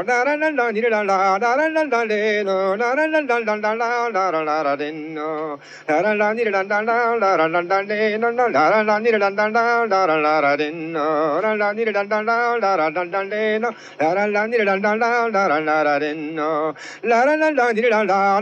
da da da da da da da da da da de no da da da da da da da da da da de no da da da da da da da da da de no da da da da da da da da da de no da da da da da da da da de no da da da da da da da da da de no la la la la la